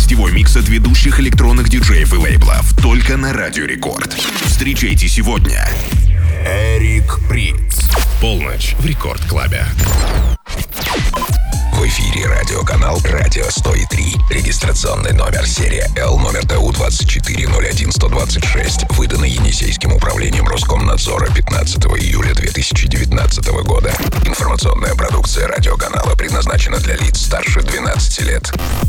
гостевой микс от ведущих электронных диджеев и лейблов только на Радио Рекорд. Встречайте сегодня Эрик Притц. Полночь в Рекорд Клабе. В эфире радиоканал «Радио 103». Регистрационный номер серия Л, номер ТУ 2401126. Выданный Енисейским управлением Роскомнадзора 15 июля 2019 года. Информационная продукция радиоканала предназначена для лиц старше 12 лет.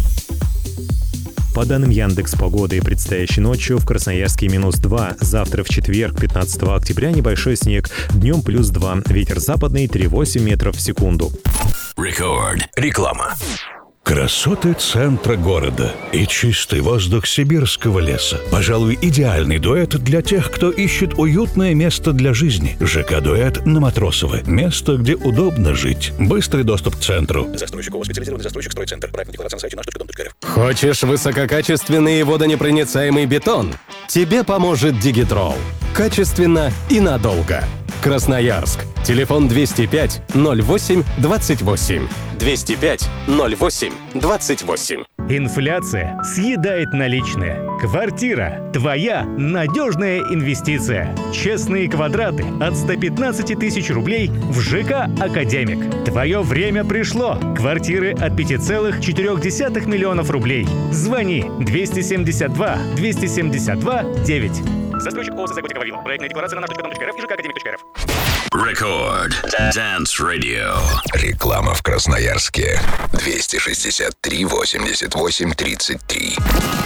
По данным Яндекс.Погоды, предстоящей ночью в Красноярске -2, завтра в четверг, 15 октября, небольшой снег, днем +2, ветер западный 3,8 метров в секунду. Рекорд. Реклама. Красоты центра города и чистый воздух сибирского леса. Пожалуй, идеальный дуэт для тех, кто ищет уютное место для жизни. ЖК-дуэт на Матросова. Место, где удобно жить. Быстрый доступ к центру. Застройщик ООО «Специализированный застройщик Стройцентр». Проектная декларация на сайте наш.дом.рф. Хочешь высококачественный и водонепроницаемый бетон? Тебе поможет Дигитрол. Качественно и надолго. Красноярск. Телефон 205 08 28. 205 08 28. Инфляция съедает наличные. Квартира – твоя надежная инвестиция. Честные квадраты от 115 тысяч рублей в ЖК «Академик». Твое время пришло. Квартиры от 5,4 миллионов рублей. Звони 272 272 9. Застройщик ООО «Заготика Вавилон». Проектная декларация на наш.дом.рф и ЖК-Академик.рф. Рекорд. Dance Radio. Реклама в Красноярске. 263 88 33.